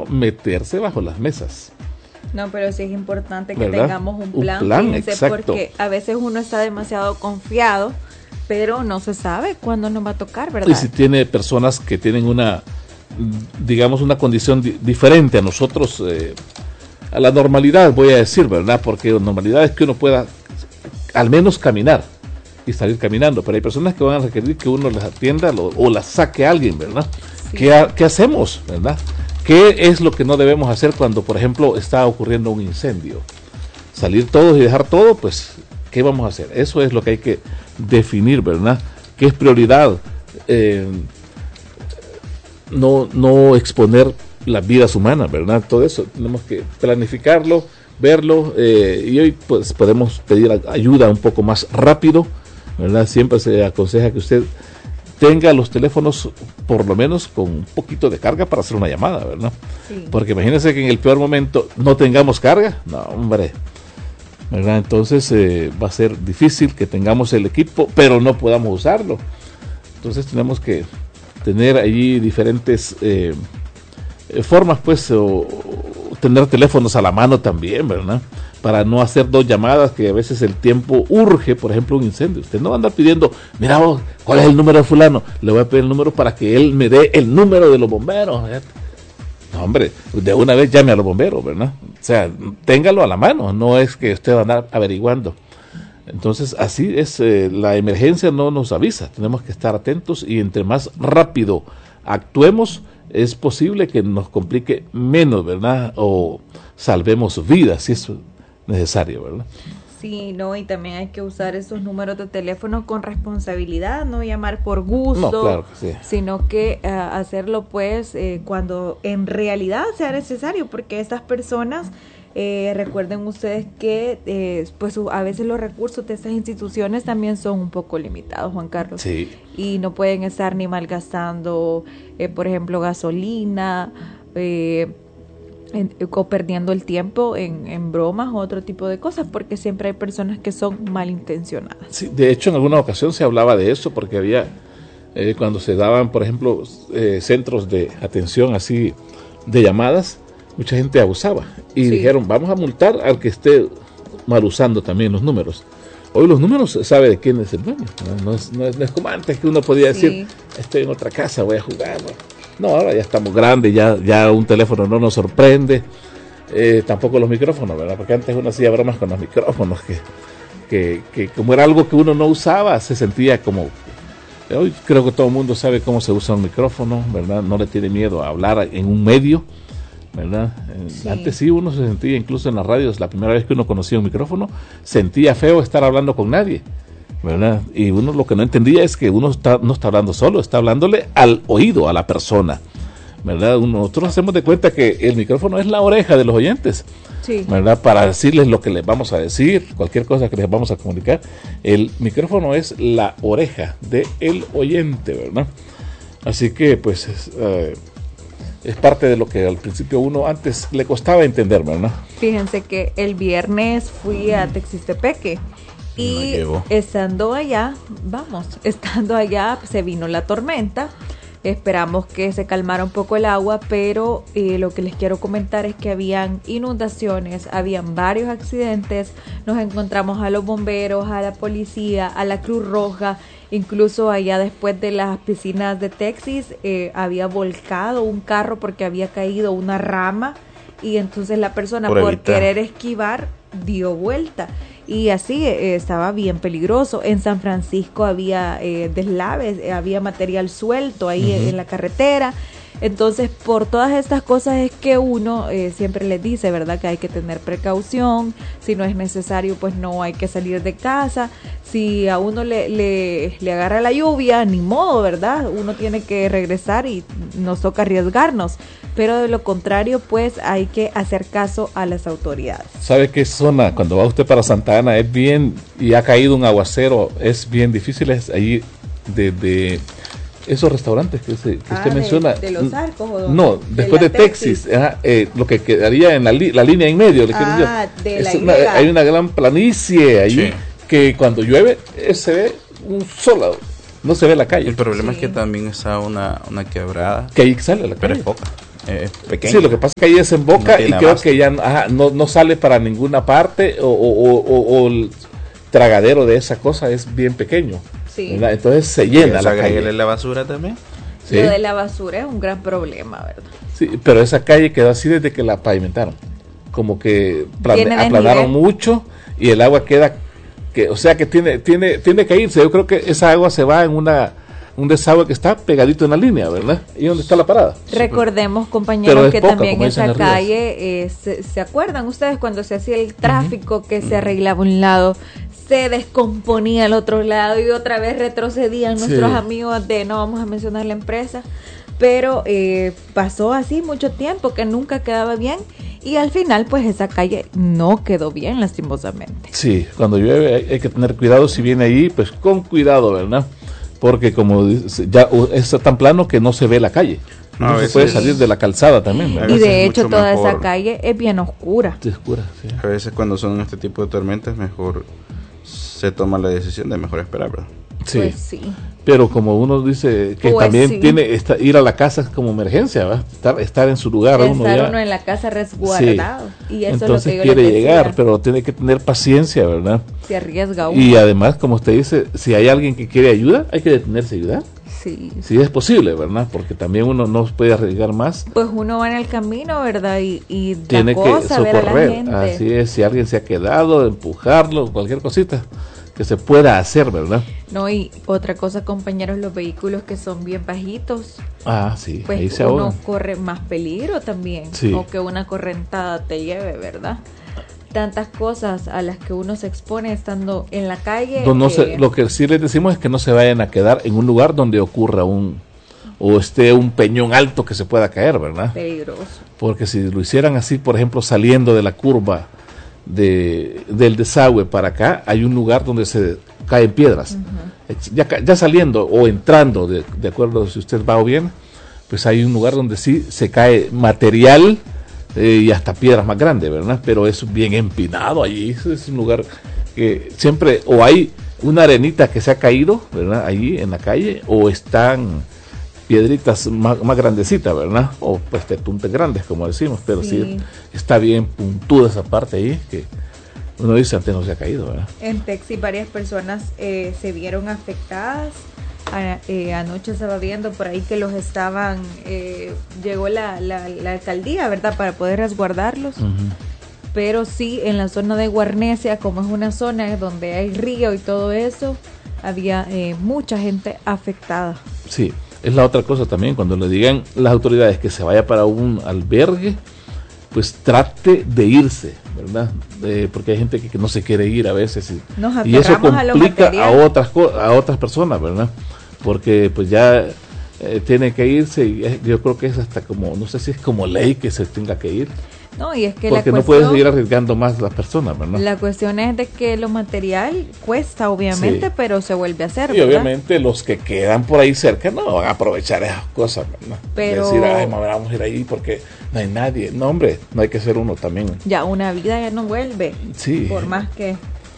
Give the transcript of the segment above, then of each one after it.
meterse bajo las mesas. No, pero sí es importante que ¿verdad? tengamos un plan, fíjense, exacto. porque a veces uno está demasiado confiado, pero no se sabe cuándo nos va a tocar, ¿verdad? Y si tiene personas que tienen una, digamos, una condición diferente a nosotros, a la normalidad, voy a decir, ¿verdad? Porque la normalidad es que uno pueda al menos caminar y salir caminando, pero hay personas que van a requerir que uno les atienda o las saque a alguien, ¿verdad? Sí. ¿Qué hacemos, verdad? ¿Qué es lo que no debemos hacer cuando, por ejemplo, está ocurriendo un incendio? Salir todos y dejar todo, pues, ¿qué vamos a hacer? Eso es lo que hay que definir, ¿verdad? ¿Qué es prioridad? No exponer las vidas humanas, ¿verdad? Todo eso tenemos que planificarlo, verlo, y hoy pues podemos pedir ayuda un poco más rápido, ¿verdad? Siempre se aconseja que usted tenga los teléfonos por lo menos con un poquito de carga para hacer una llamada, ¿verdad? Sí. Porque imagínense que en el peor momento no tengamos carga, no, hombre, ¿verdad? Entonces va a ser difícil que tengamos el equipo, pero no podamos usarlo. Entonces tenemos que tener allí diferentes formas, pues, o tener teléfonos a la mano también, ¿verdad? Para no hacer dos llamadas, que a veces el tiempo urge, por ejemplo, un incendio. Usted no va a andar pidiendo, mira vos, ¿cuál es el número de fulano? Le voy a pedir el número para que él me dé el número de los bomberos. No, hombre, de una vez llame a los bomberos, ¿verdad? O sea, téngalo a la mano, no es que usted va a andar averiguando. Entonces, así es, la emergencia no nos avisa, tenemos que estar atentos y entre más rápido actuemos, es posible que nos complique menos, ¿verdad? O salvemos vidas, si es necesario, ¿verdad? Sí, no, y también hay que usar esos números de teléfono con responsabilidad, no llamar por gusto, No, claro que sí. sino que hacerlo pues cuando en realidad sea necesario, porque estas personas, recuerden ustedes que pues a veces los recursos de estas instituciones también son un poco limitados, Juan Carlos. Sí. Y no pueden estar ni malgastando, por ejemplo, gasolina, o perdiendo el tiempo en bromas o otro tipo de cosas, porque siempre hay personas que son malintencionadas. Sí, de hecho, en alguna ocasión se hablaba de eso, porque había, cuando se daban, por ejemplo, centros de atención así, de llamadas, mucha gente abusaba. Y Sí. dijeron, vamos a multar al que esté mal usando también los números. Hoy los números sabe de quién es el dueño. No es como antes, que uno podía decir, Sí. estoy en otra casa, voy a jugar. No, ahora ya estamos grandes, ya un teléfono no nos sorprende. Tampoco los micrófonos, ¿verdad? Porque antes uno hacía bromas con los micrófonos, que como era algo que uno no usaba, se sentía como... Hoy creo que todo el mundo sabe cómo se usa un micrófono, ¿verdad? No le tiene miedo a hablar en un medio, ¿verdad? Sí. Antes sí uno se sentía, incluso en las radios, la primera vez que uno conocía un micrófono, sentía feo estar hablando con nadie, ¿verdad? Y uno lo que no entendía es que uno no está hablando solo, está hablándole al oído, a la persona, ¿verdad? Nosotros hacemos de cuenta que el micrófono es la oreja de los oyentes, Sí. ¿verdad? Para decirles lo que les vamos a decir, cualquier cosa que les vamos a comunicar. El micrófono es la oreja del oyente, ¿verdad? Así que, pues, es parte de lo que al principio uno antes le costaba entender, ¿verdad? Fíjense que el viernes fui a Texistepeque y estando allá se vino la tormenta. Esperamos que se calmara un poco el agua, pero lo que les quiero comentar es que habían inundaciones, habían varios accidentes. Nos encontramos a los bomberos, a la policía, a la Cruz Roja, incluso allá después de las piscinas de Texas había volcado un carro porque había caído una rama y entonces la persona por querer esquivar dio vuelta. Y así estaba bien peligroso. En San Francisco había deslaves, había material suelto ahí en la carretera. Entonces, por todas estas cosas es que uno siempre les dice, ¿verdad? Que hay que tener precaución. Si no es necesario, pues no hay que salir de casa. Si a uno le agarra la lluvia, ni modo, ¿verdad? Uno tiene que regresar y nos toca arriesgarnos. Pero de lo contrario, pues hay que hacer caso a las autoridades. ¿Sabe qué zona? Cuando va usted para Santa Ana es bien, y ha caído un aguacero, es bien difícil, es ahí de esos restaurantes que usted menciona. ¿De los Arcos o dónde? No, después de Texas, lo que quedaría en la línea en medio. Hay una gran planicie allí, que cuando llueve se ve un solo, no se ve la calle. El problema es que también está una quebrada. Que ahí sale la calle. Pero es poca. pequeño. Sí, lo que pasa es que ahí desemboca y creo que ya no sale para ninguna parte o el tragadero de esa cosa es bien pequeño. Sí. ¿Verdad? Entonces se llena la calle. ¿La basura también? Sí. Lo de la basura es un gran problema, ¿verdad? Sí, pero esa calle quedó así desde que la pavimentaron. Como que aplanaron mucho y el agua queda, o sea que tiene que irse. Yo creo que esa agua se va en un desagüe que está pegadito en la línea, ¿verdad? ¿Y dónde está la parada? Recordemos, compañeros, que poca, también esa calle, ¿se acuerdan ustedes cuando se hacía el tráfico que se arreglaba un lado, se descomponía al otro lado y otra vez retrocedían nuestros amigos no vamos a mencionar la empresa, pero pasó así mucho tiempo que nunca quedaba bien y al final pues esa calle no quedó bien, lastimosamente. Sí, cuando llueve hay que tener cuidado, si viene ahí pues con cuidado, ¿verdad? Porque como dice, ya está tan plano que no se ve la calle. No se puede salir de la calzada también, ¿verdad? Y de hecho toda esa calle es bien oscura. Sí, oscura, sí. A veces cuando son este tipo de tormentas mejor se toma la decisión de mejor esperar, ¿verdad? Sí. Pues sí. Pero como uno dice que pues también tiene ir a la casa como emergencia, ¿verdad? Estar en su lugar. Estar uno en la casa resguardado. Sí. Y eso entonces es lo que yo quiere llegar, pero tiene que tener paciencia, ¿verdad? Se arriesga uno. Y además, como usted dice, si hay alguien que quiere ayuda, hay que detenerse a ayudar. Sí. Si es posible, ¿verdad? Porque también uno no puede arriesgar más. Pues uno va en el camino, ¿verdad? Y tiene que socorrer. Así es, si alguien se ha quedado, empujarlo, cualquier cosita que se pueda hacer, ¿verdad? No, y otra cosa, compañeros, los vehículos que son bien bajitos. Sí, pues ahí se uno ahoga. Corre más peligro también. Sí. O que una correntada te lleve, ¿verdad? Tantas cosas a las que uno se expone estando en la calle. Lo que sí les decimos es que no se vayan a quedar en un lugar donde ocurra un peñón alto que se pueda caer, ¿verdad? Peligroso. Porque si lo hicieran así, por ejemplo, saliendo de la curva del desagüe para acá, hay un lugar donde se caen piedras. Ya saliendo o entrando, de acuerdo si usted va o bien, pues hay un lugar donde sí se cae material y hasta piedras más grandes, ¿verdad? Pero es bien empinado allí, es un lugar que siempre o hay una arenita que se ha caído, ¿verdad? Allí en la calle, o están piedritas más grandecitas, ¿verdad? O pues tetuntes grandes, como decimos, pero sí está bien puntuda esa parte ahí, que uno dice antes no se ha caído, ¿verdad? En Texi varias personas se vieron afectadas. Anoche estaba viendo por ahí que los estaban, llegó la alcaldía, ¿verdad? Para poder resguardarlos. Pero sí, en la zona de Guarnesia, como es una zona donde hay río y todo eso, había mucha gente afectada. Sí. Es la otra cosa también, cuando le digan las autoridades que se vaya para un albergue, pues trate de irse, ¿verdad? Porque hay gente que no se quiere ir a veces y eso complica a otras personas, ¿verdad? Porque pues ya tiene que irse y yo creo que es hasta como, no sé si es como ley que se tenga que ir. No, y es que porque no puedes seguir arriesgando más las personas, ¿verdad? La cuestión es de que lo material cuesta, obviamente, pero se vuelve a hacer, ¿verdad? Y obviamente los que quedan por ahí cerca no van a aprovechar esas cosas, ¿verdad? Pero decir, vamos a ir ahí porque no hay nadie. No, hombre, no hay que ser uno también. Ya una vida ya no vuelve. Sí. Por más que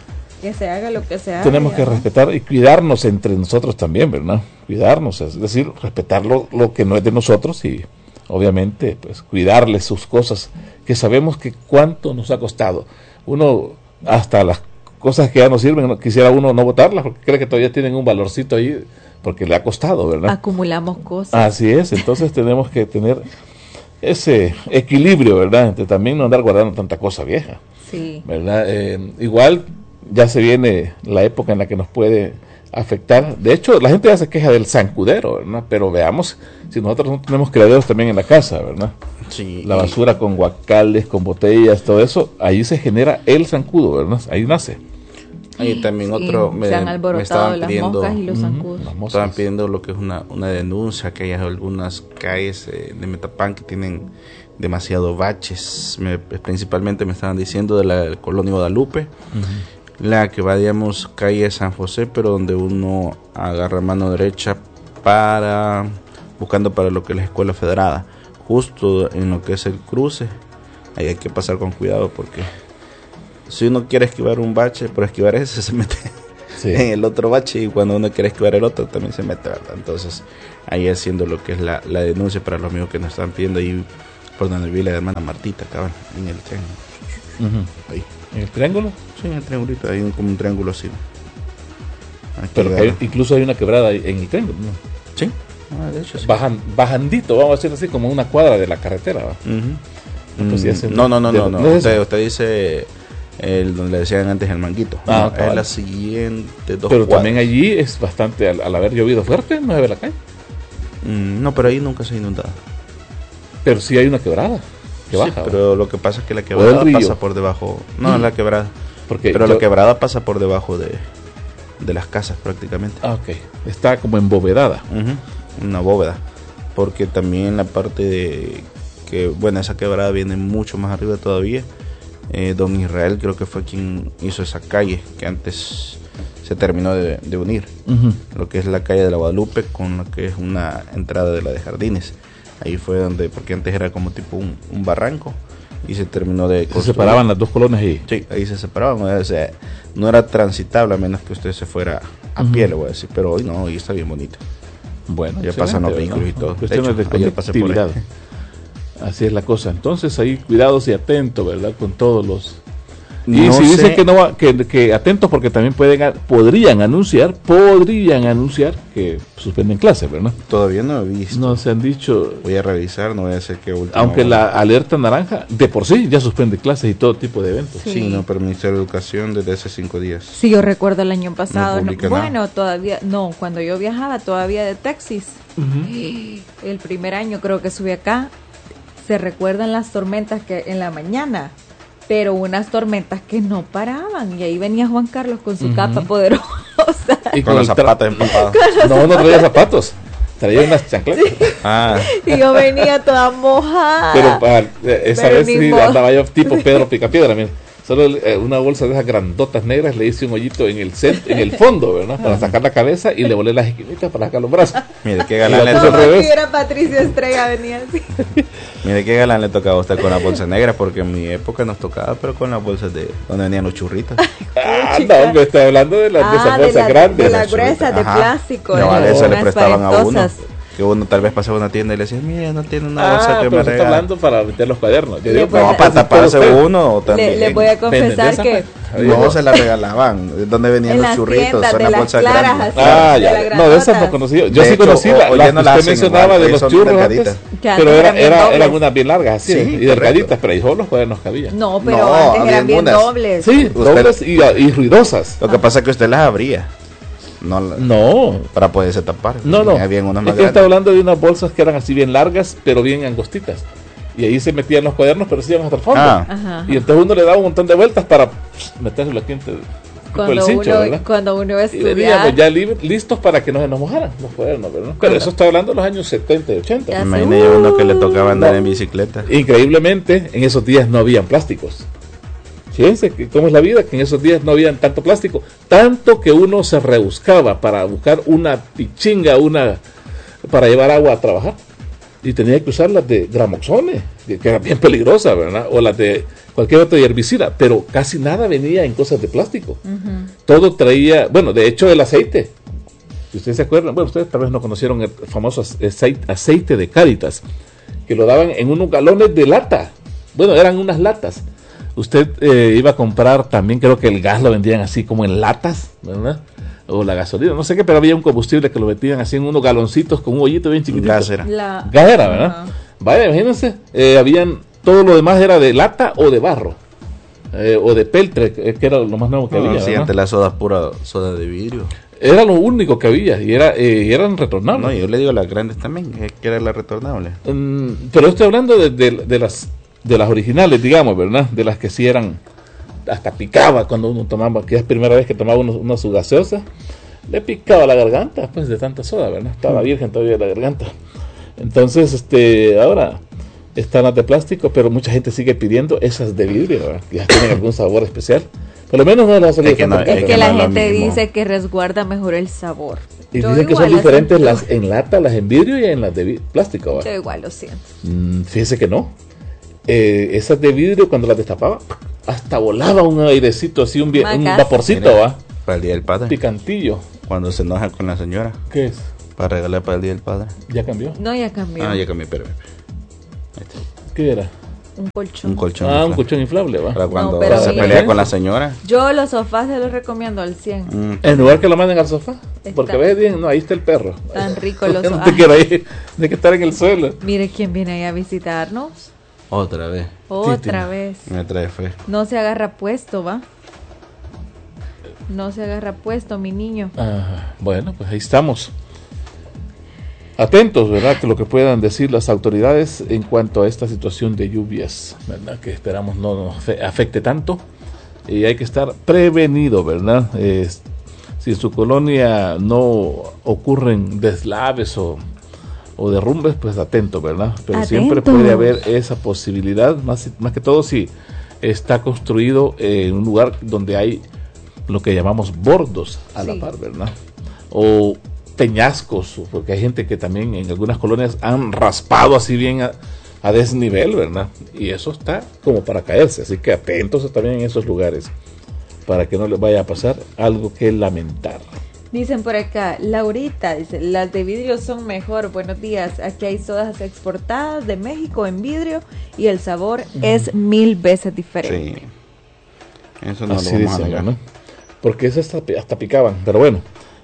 se haga lo que se haga. Tenemos que respetar y cuidarnos entre nosotros también, ¿verdad? Cuidarnos, es decir, respetar lo que no es de nosotros y obviamente pues cuidarle sus cosas, que sabemos que cuánto nos ha costado. Uno, hasta las cosas que ya no sirven, quisiera uno no botarlas, porque cree que todavía tienen un valorcito ahí, porque le ha costado, ¿verdad? Acumulamos cosas. Así es, entonces tenemos que tener ese equilibrio, ¿verdad? Entre también no andar guardando tanta cosa vieja. Sí. ¿Verdad? Igual ya se viene la época en la que nos puede afectar. De hecho, la gente ya se queja del zancudero, ¿verdad? Pero veamos si nosotros no tenemos criaderos también en la casa, ¿verdad? Sí. La basura con guacales, con botellas, todo eso, ahí se genera el zancudo, ¿verdad? Ahí nace. Ahí también otro se han alborotado las moscas y los zancudos. Estaban pidiendo lo que es una denuncia, que hay algunas calles de Metapán que tienen demasiado baches. Principalmente me estaban diciendo de la colonia Guadalupe, la que va, digamos, calle San José, pero donde uno agarra mano derecha buscando para lo que es la Escuela Federada, justo en lo que es el cruce. Ahí hay que pasar con cuidado, porque si uno quiere esquivar un bache, por esquivar ese se mete en el otro bache, y cuando uno quiere esquivar el otro también se mete, ¿verdad? Entonces ahí haciendo lo que es la denuncia para los amigos que nos están pidiendo ahí por donde vive la hermana Martita, cabrón, en el triángulo. Ahí. ¿En el triángulo? Sí, en el triangulito, hay como un triángulo así. Aquí, Pero incluso hay una quebrada en el triángulo, ¿no? Sí. De hecho, sí. Bajandito, vamos a decir así, como una cuadra de la carretera, ¿va? Entonces, no. Usted dice donde le decían antes el Manguito. Es la siguiente dos Pero cuadras. también allí es bastante, al haber llovido fuerte, no se ve la calle. No, pero ahí nunca se ha inundado. Pero sí hay una quebrada que baja. Pero lo que pasa es que la quebrada pasa por debajo. No, la quebrada. Pero la quebrada pasa por debajo de las casas prácticamente. Ah, ok. Está como embovedada. Una bóveda. Porque también la parte de que, bueno, esa quebrada viene mucho más arriba todavía. Don Israel creo que fue quien hizo esa calle que antes se terminó de unir. Lo que es la calle de la Guadalupe con lo que es una entrada de la de Jardines. Ahí fue donde, porque antes era como tipo un barranco y se terminó de construir. Se separaban las dos colonias ahí. Sí, ahí se separaban. O sea, no era transitable a menos que usted se fuera a pie, le voy a decir. Pero hoy no, hoy está bien bonito. Bueno, ya pasan los vehículos y todo. Cuestiones de conectividad. Así es la cosa. Entonces ahí cuidados y atentos, ¿verdad? Con todos los... Y no si dicen que no que atentos porque también podrían anunciar que suspenden clases, ¿verdad? Todavía no he visto. No se han dicho. Voy a revisar, no voy a hacer que aunque la alerta naranja de por sí ya suspende clases y todo tipo de eventos. Sí, no, pero el Ministerio de Educación desde hace 5 días. Sí, yo recuerdo el año pasado. No, todavía no, cuando yo viajaba todavía de Texas. El primer año creo que subí acá. Se recuerdan las tormentas que en la mañana, pero unas tormentas que no paraban, y ahí venía Juan Carlos con su capa poderosa y con los zapatos empapados. No traía zapatos, traía unas chancletas. Y yo venía toda mojada, pero esa vez sí andaba yo tipo Pedro Picapiedra, mira. Solo una bolsa de esas grandotas negras, le hice un hoyito en el fondo, ¿verdad? Para sacar la cabeza y le volé las esquinitas para sacar los brazos. Mire qué galán le tocaba. Era Patricio Estrella, venía así. Mire qué galán le tocaba a usted con la bolsa negra, porque en mi época nos tocaba, pero con las bolsas de donde venían los churritos. No, me estoy hablando de esas bolsas grandes. De las gruesas de plástico. No, de eso le prestaban a uno. Que uno tal vez pasaba a una tienda y le decía, mira, no tiene una bolsa que me regala. Está hablando para meter los cuadernos. Yo digo, no, para taparse uno también. Le voy a confesar que no se la regalaban. ¿Dónde venían los churritos? Son las bolsas grandes. Ya. No, de esas no conocí. Yo sí conocí las que usted mencionaba de los churros antes, pero eran unas bien largas así, y delgaditas, pero ahí solo los cuadernos cabían. No, pero antes eran bien dobles. Sí, dobles y ruidosas. Lo que pasa es que usted las abría. No, para poderse tapar. No. Es que está hablando de unas bolsas que eran así bien largas, pero bien angostitas. Y ahí se metían los cuadernos, pero se iban hasta el fondo. Y entonces uno le daba un montón de vueltas para metérselo aquí entre el cincho, ¿verdad? Cuando uno iba a estudiar. Y veníamos ya listos para que no se nos mojaran los cuadernos, ¿verdad? Pero eso está hablando de los años 70 y 80. Imagínate uno que le tocaba andar en bicicleta. Increíblemente, en esos días no habían plásticos. Fíjense cómo es la vida, que en esos días no había tanto plástico, tanto que uno se rebuscaba para buscar una pichinga, para llevar agua a trabajar, y tenía que usar las de gramoxone, que era bien peligrosa, ¿verdad? O las de cualquier otro herbicida, pero casi nada venía en cosas de plástico. Todo traía, bueno, de hecho el aceite, si ustedes se acuerdan, bueno, ustedes tal vez no conocieron el famoso aceite de Cáritas, que lo daban en unos galones de lata, bueno, eran unas latas. Usted iba a comprar también, creo que el gas lo vendían así como en latas, ¿verdad? O la gasolina, no sé qué, pero había un combustible que lo metían así en unos galoncitos con un hoyito bien chiquitito. Gas era. Gas era, ¿verdad? Vaya, imagínense, habían, todo lo demás era de lata o de barro, o de peltre, que era lo más nuevo que había. Sí, antes la soda es pura soda de vidrio. Era lo único que había, y eran retornables. No, yo le digo a las grandes también, que era la retornable. Pero estoy hablando de las originales, digamos, ¿verdad? De las que sí eran, hasta picaba cuando uno tomaba, que es la primera vez que tomaba una su gaseosa, le picaba la garganta, pues, de tanta soda, ¿verdad? Estaba virgen todavía la garganta. Entonces, ahora están las de plástico, pero mucha gente sigue pidiendo esas de vidrio, ¿verdad? Que ya tienen algún sabor especial. Por lo menos no las ha salido. Es que la gente dice que resguarda mejor el sabor. Y dicen que son diferentes las en lata, las en vidrio y en las de plástico, ¿verdad? Yo igual lo siento. Fíjese que no. Esas de vidrio, cuando las destapaba, hasta volaba un airecito así, un vaporcito, ¿va? Para el Día del Padre. Picantillo. Cuando se enoja con la señora. ¿Qué es? Para regalar para el Día del Padre. ¿Ya cambió? No, ya cambió. Ah, ya cambié, pero. Ahí está. ¿Qué era? Un colchón. Un colchón. Un inflable. colchón inflable, va. Para cuando No, pero se mira. pelea con la señora. Yo los sofás se los recomiendo al 100. En lugar que lo manden al sofá. Está. Porque ves bien, no, ahí está el perro. Tan rico los No sofás. te quiero ahí, de que estar en el suelo. Mire quién viene ahí a visitarnos. Otra vez. Otra vez. Me trae fe. No se agarra puesto, ¿va? No se agarra puesto, mi niño. Bueno, pues ahí estamos. Atentos, ¿verdad? Que lo que puedan decir las autoridades en cuanto a esta situación de lluvias, ¿verdad? Que esperamos no nos afecte tanto. Y hay que estar prevenido, ¿verdad? Si en su colonia no ocurren deslaves o derrumbes, pues atento, ¿verdad? Pero siempre puede haber esa posibilidad, más que todo si está construido en un lugar donde hay lo que llamamos bordos a la par, ¿verdad? O peñascos, porque hay gente que también en algunas colonias han raspado así bien a desnivel, ¿verdad? Y eso está como para caerse, así que atentos también en esos lugares para que no les vaya a pasar algo que lamentar. Dicen por acá, Laurita, dice, las de vidrio son mejor. Buenos días, aquí hay sodas exportadas de México en vidrio y el sabor es 1000 veces diferente. Sí, eso no así lo vamos dicen, a negar, ¿no? Porque esas hasta picaban, pero bueno,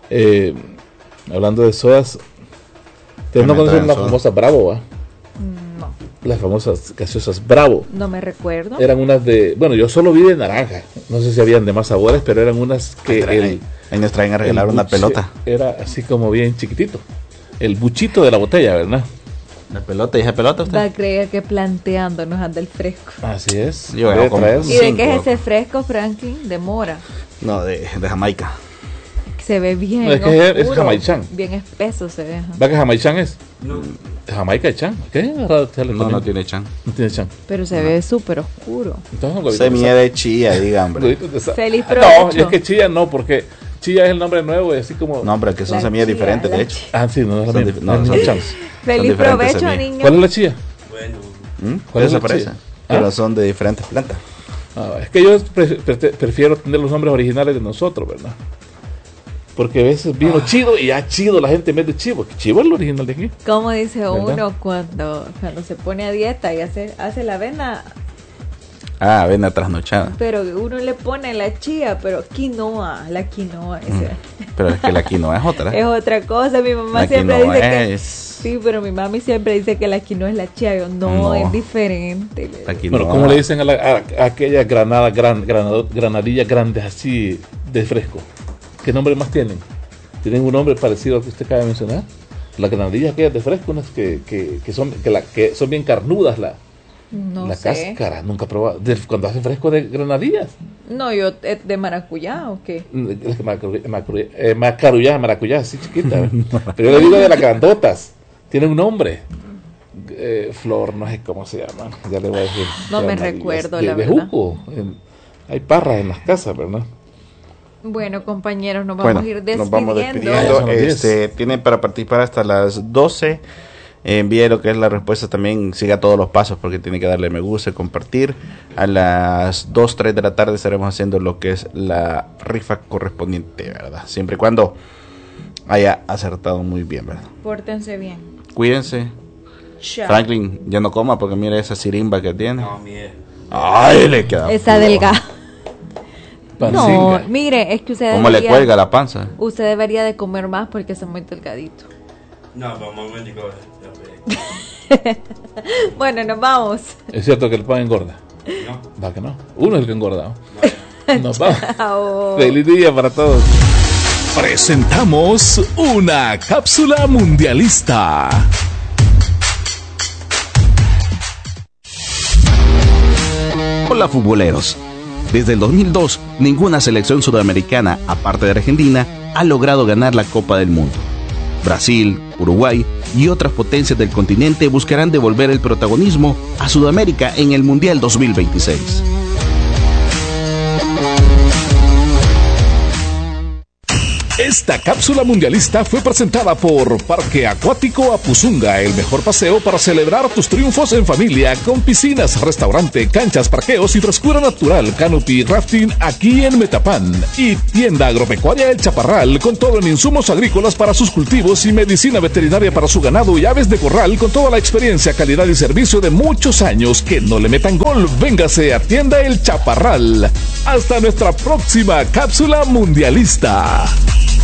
hablando de sodas, ustedes no conocen la famosa Bravo, ¿va? No. Las famosas gaseosas Bravo. No me recuerdo. Eran unas de, bueno, yo solo vi de naranja, no sé si habían de más sabores, pero eran unas que ahí nos traen a regalar una pelota. Era así como bien chiquitito, el buchito de la botella, ¿verdad? La pelota, ¿y esa pelota usted? Va a creer que planteando nos anda el fresco. Así es. Yo voy a comer. ¿Y de qué es ese fresco, Franklin? De mora. No, de Jamaica. Se ve bien. No, es que es jamaicán. Bien espeso se ve. ¿Va que jamaicán es? No. Jamaica es chan. ¿Qué? No tiene chan. No tiene chan. Pero se ve súper oscuro. Entonces, semilla de chía, diga, hombre. Feliz provecho. No, es que chía no, porque chía es el nombre nuevo y así como... No, hombre, que son semillas diferentes, de hecho. Ah, sí, no es la misma. son chan. Feliz provecho, niño. ¿Cuál es la chía? Bueno. ¿Cuál es la parece? chía? Pero son de diferentes plantas. Es que yo prefiero tener los nombres originales de nosotros, ¿verdad? Porque a veces vino chido y ya chido la gente en vez de chivo. Chivo es el original de aquí. Como dice ¿verdad? uno cuando se pone a dieta y hace la avena? Ah, avena trasnochada. Pero uno le pone la chía, pero quinoa, la quinoa. Pero es que la quinoa es otra. Es otra cosa. Mi mamá La siempre quinoa dice que... es... Sí, pero mi mami siempre dice que la quinoa es la chía. Yo, no, es diferente. La quinoa... Bueno, ¿cómo le dicen a aquellas granadillas grandes así de fresco? ¿Qué nombre más tienen? ¿Tienen un nombre parecido al que usted acaba de mencionar? Las granadillas aquellas de fresco, unas que son bien carnudas, la cáscara, nunca he probado. Cuando hacen fresco de granadillas. No, yo de maracuyá o qué. Maracuyá, así chiquita. Pero yo le digo de las grandotas. Tienen un nombre. Flor, no sé cómo se llama. Ya le voy a decir. No me recuerdo, la verdad. De jugo. Hay parras en las casas, ¿verdad? Bueno, compañeros, nos vamos a ir despidiendo. Nos vamos despidiendo. Tienen para participar hasta las 12. Envíe lo que es la respuesta también, siga todos los pasos porque tiene que darle me gusta, compartir. A las 2, 3 de la tarde estaremos haciendo lo que es la rifa correspondiente, ¿verdad? Siempre y cuando haya acertado muy bien, ¿verdad? Pórtense bien. Cuídense. Chao. Franklin, ya no coma porque mire esa sirimba que tiene. No, mire. Ay, le queda. Está delgada. Pancinga. No, mire, es que usted ¿Cómo le cuelga la panza? Usted debería de comer más porque está muy delgadito. No, vamos a ver. Bueno, nos vamos. ¿Es cierto que el pan engorda? No. Va que no. Uno es el que engorda. Nos vamos. Chao. Feliz día para todos. Presentamos una cápsula mundialista. Hola futboleros. Desde el 2002, ninguna selección sudamericana, aparte de Argentina, ha logrado ganar la Copa del Mundo. Brasil, Uruguay y otras potencias del continente buscarán devolver el protagonismo a Sudamérica en el Mundial 2026. Esta cápsula mundialista fue presentada por Parque Acuático Apuzunga, el mejor paseo para celebrar tus triunfos en familia, con piscinas, restaurante, canchas, parqueos y frescura natural, canopy, rafting aquí en Metapán. Y tienda agropecuaria El Chaparral, con todo en insumos agrícolas para sus cultivos y medicina veterinaria para su ganado y aves de corral, con toda la experiencia, calidad y servicio de muchos años. Que no le metan gol, véngase a tienda El Chaparral. Hasta nuestra próxima cápsula mundialista.